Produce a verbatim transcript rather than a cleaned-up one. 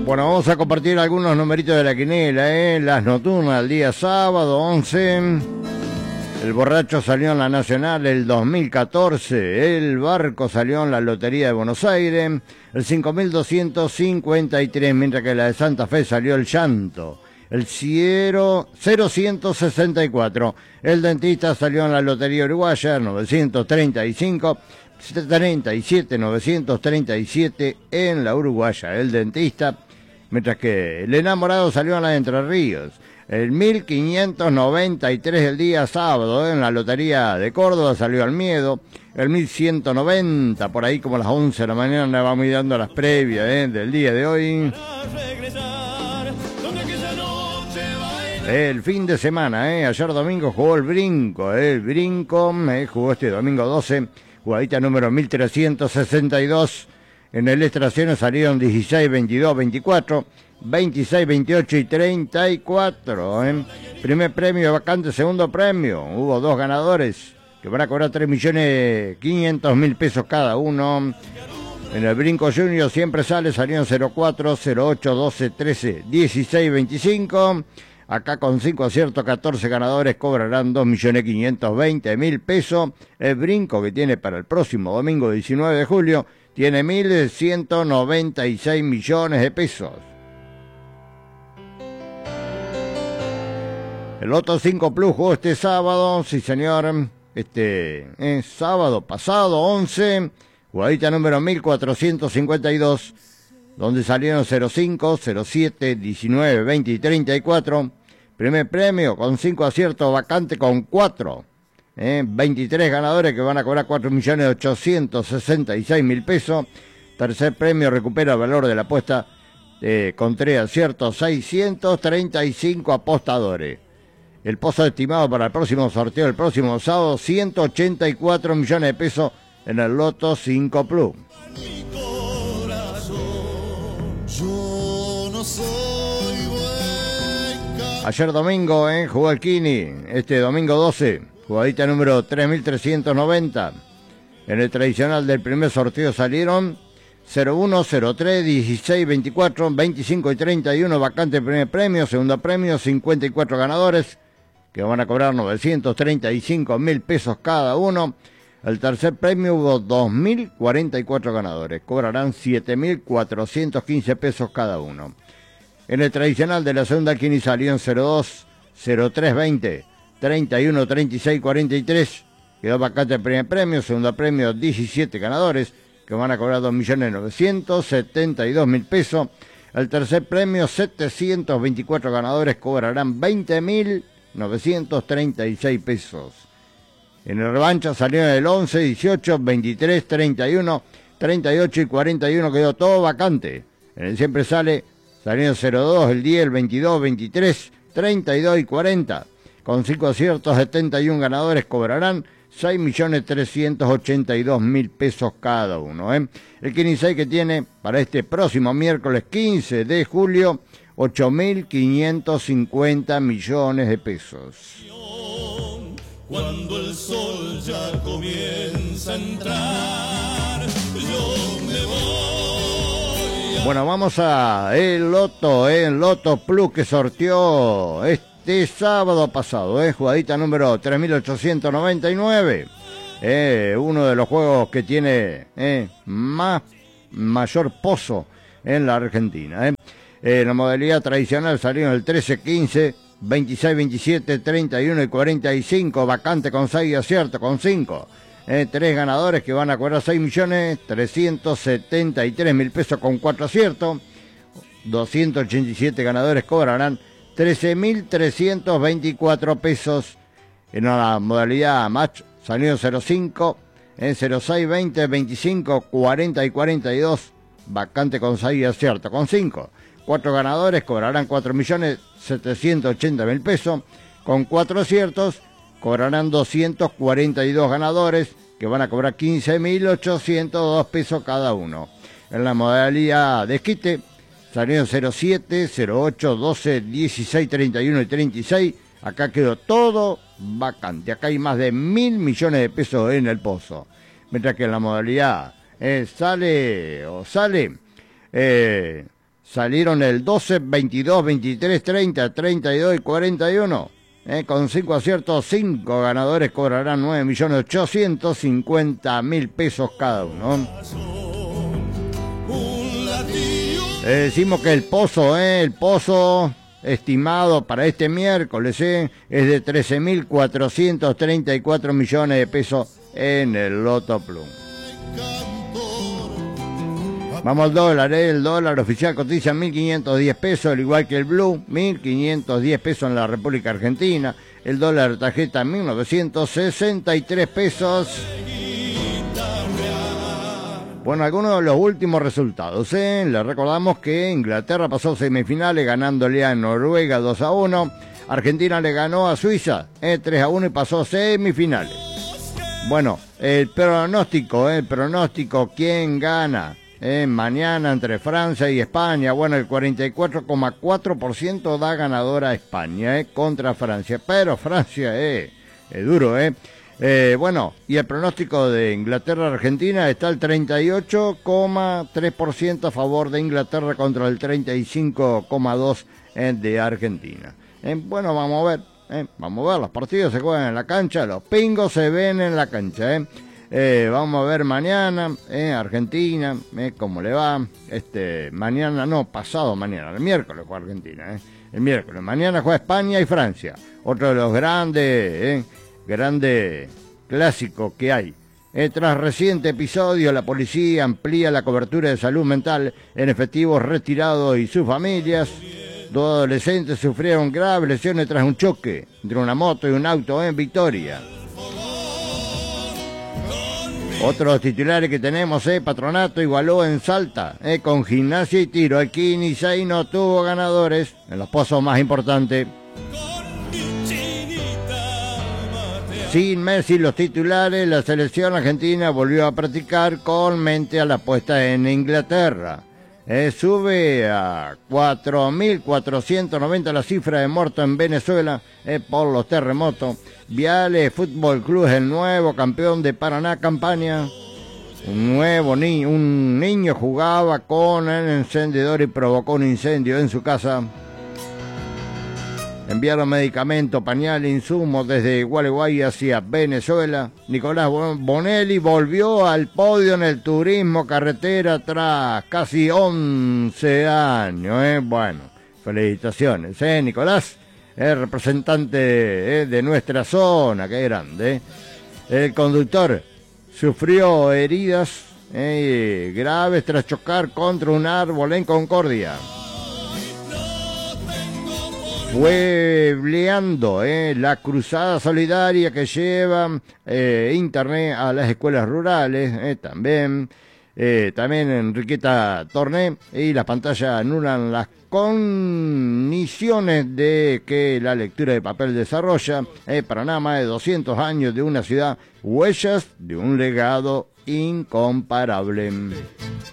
Bueno, vamos a compartir algunos numeritos de la quinela, ¿eh? Las nocturnas el día sábado once. El borracho salió en la Nacional el dos mil catorce. El barco salió en la Lotería de Buenos Aires el cinco mil doscientos cincuenta y tres, mientras que la de Santa Fe salió el llanto el cero ciento sesenta y cuatro. El dentista salió en la Lotería Uruguaya novecientos treinta y cinco. treinta y siete, novecientos treinta y siete en la Uruguaya, el dentista, mientras que el enamorado salió en la de Entre Ríos, el mil quinientos noventa y tres el día sábado, en la Lotería de Córdoba salió al miedo, el mil ciento noventa, por ahí como a las once de la mañana vamos dando las previas ¿eh? del día de hoy. El fin de semana, ¿eh? Ayer domingo jugó el Brinco, ¿eh? el Brinco ¿eh? jugó este domingo doce, jugadita número mil trescientos sesenta y dos. En el Extraciones salieron dieciséis, veintidós, veinticuatro, veintiséis, veintiocho y treinta y cuatro. ¿eh? Primer premio vacante, segundo premio. Hubo dos ganadores que van a cobrar tres millones quinientos mil pesos cada uno. En el Brinco Junior siempre sale, salieron cero cuatro, cero ocho, doce, trece, dieciséis, veinticinco. Acá con cinco aciertos, catorce ganadores cobrarán dos millones quinientos veinte mil pesos. El Brinco, que tiene para el próximo domingo diecinueve de julio, tiene mil ciento noventa y seis millones de pesos. El Loto cinco Plus jugó este sábado, sí señor, este eh, sábado pasado, once, jugadita número mil cuatrocientos cincuenta y dos, donde salieron cero cinco, cero siete, diecinueve, veinte y treinta y cuatro. Primer premio con cinco aciertos, vacante con cuatro. Eh, veintitrés ganadores que van a cobrar cuatro millones ochocientos sesenta y seis mil pesos. Tercer premio recupera el valor de la apuesta eh, con tres aciertos, seiscientos treinta y cinco apostadores. El pozo estimado para el próximo sorteo, el próximo sábado, ciento ochenta y cuatro millones de pesos en el Loto cinco Plus. Mi corazón, yo no soy buen... Ayer domingo eh, jugó el Kini, este domingo doce, jugadita número tres mil trescientos noventa. En el tradicional del primer sorteo salieron cero uno, cero tres, dieciséis, veinticuatro, veinticinco y treinta y uno, vacante primer premio, segundo premio, cincuenta y cuatro ganadores que van a cobrar novecientos treinta y cinco mil pesos cada uno. El tercer premio hubo dos mil cuarenta y cuatro ganadores, cobrarán siete mil cuatrocientos quince pesos cada uno. En el tradicional de la segunda Kini salió en cero dos, cero tres, veinte, treinta y uno, treinta y seis, cuarenta y tres. Quedó vacante el primer premio, segundo premio, diecisiete ganadores que van a cobrar dos millones novecientos setenta y dos mil pesos. El tercer premio, setecientos veinticuatro ganadores cobrarán veinte mil novecientos treinta y seis pesos. En el revancha salieron el once, dieciocho, veintitrés, treinta y uno, treinta y ocho y cuarenta y uno, quedó todo vacante. En el siempre sale, salieron cero dos, el diez, el veintidós, veintitrés, treinta y dos y cuarenta. Con cinco aciertos, setenta y uno ganadores cobrarán seis millones trescientos ochenta y dos mil pesos cada uno. ¿eh? El Kini seis que tiene para este próximo miércoles quince de julio, ocho mil quinientos cincuenta millones de pesos. Cuando el sol ya comienza a entrar, yo me voy a... Bueno, vamos a el Loto, ¿eh? el Loto Plus que sorteó este sábado pasado, ¿eh? jugadita número tres mil ochocientos noventa y nueve, eh, uno de los juegos que tiene eh, más mayor pozo en la Argentina. ¿eh? En la modalidad tradicional salieron el trece, quince, veintiséis, veintisiete, treinta y uno y cuarenta y cinco, vacante con seis aciertos, con cinco. Eh, tres ganadores que van a cobrar seis millones trescientos setenta y tres mil pesos con cuatro aciertos. doscientos ochenta y siete ganadores cobrarán trece mil trescientos veinticuatro pesos. En la modalidad match salieron cero cinco, en cero seis, veinte, veinticinco, cuarenta y cuarenta y dos, vacante con seis aciertos, con cinco. Cuatro ganadores cobrarán cuatro millones setecientos ochenta mil pesos. Con cuatro aciertos cobrarán doscientos cuarenta y dos ganadores que van a cobrar quince mil ochocientos dos pesos cada uno. En la modalidad de esquite salieron cero siete, cero ocho, doce, dieciséis, treinta y uno y treinta y seis. Acá quedó todo vacante. Acá hay más de mil millones de pesos en el pozo. Mientras que en la modalidad eh, sale o sale... Eh, salieron el doce, veintidós, veintitrés, treinta, treinta y dos y cuarenta y uno. Eh, con cinco aciertos, cinco ganadores cobrarán nueve millones ochocientos cincuenta mil pesos cada uno. Eh, decimos que el pozo, eh, el pozo estimado para este miércoles eh, es de trece mil cuatrocientos treinta y cuatro millones de pesos en el Loto Plum. Vamos al dólar, eh, el dólar oficial cotiza mil quinientos diez pesos, al igual que el Blue, mil quinientos diez pesos en la República Argentina, el dólar tarjeta mil novecientos sesenta y tres pesos. Bueno, algunos de los últimos resultados, ¿eh? Les recordamos que Inglaterra pasó semifinales ganándole a Noruega dos a uno. Argentina le ganó a Suiza ¿eh? tres a uno y pasó semifinales. Bueno, el pronóstico, ¿eh? el pronóstico, ¿quién gana? ¿Eh? Mañana entre Francia y España. Bueno, el cuarenta y cuatro coma cuatro por ciento da ganadora a España ¿eh? contra Francia. Pero Francia eh, es duro, ¿eh? Eh, bueno, y el pronóstico de Inglaterra-Argentina está el treinta y ocho coma tres por ciento a favor de Inglaterra contra el treinta y cinco coma dos por ciento eh, de Argentina. Eh, bueno, vamos a ver, eh, vamos a ver, los partidos se juegan en la cancha, los pingos se ven en la cancha. Eh. Eh, vamos a ver mañana, eh, Argentina, eh, cómo le va. Este, mañana, no, pasado mañana, el miércoles juega Argentina, eh, el miércoles. Mañana juega España y Francia, otro de los grandes... Eh, grande clásico que hay. Eh, tras reciente episodio, la policía amplía la cobertura de salud mental en efectivos retirados y sus familias. Dos adolescentes sufrieron graves lesiones tras un choque entre una moto y un auto en Victoria. Otros titulares que tenemos, eh, Patronato igualó en Salta, eh, con Gimnasia y Tiro. El Quinizay no tuvo ganadores en los pozos más importantes. Sin Messi, los titulares, la selección argentina volvió a practicar con mente a la puesta en Inglaterra. Eh, sube a cuatro mil cuatrocientos noventa la cifra de muertos en Venezuela eh, por los terremotos. Viale Fútbol Club es el nuevo campeón de Paraná Campaña. Un nuevo ni un niño jugaba con el encendedor y provocó un incendio en su casa. Enviaron medicamentos, pañales, insumos desde Gualeguay hacia Venezuela. Nicolás Bonelli volvió al podio en el turismo carretera tras casi once años. ¿eh? Bueno, felicitaciones, ¿eh, Nicolás? El representante ¿eh? de nuestra zona, qué grande. ¿eh? El conductor sufrió heridas ¿eh? graves tras chocar contra un árbol en Concordia. Puebleando, eh, la cruzada solidaria que lleva eh, internet a las escuelas rurales, eh, también, eh, también Enriqueta Torné, y las pantallas anulan las condiciones de que la lectura de papel desarrolla, eh, para nada más de doscientos años de una ciudad, huellas de un legado incomparable.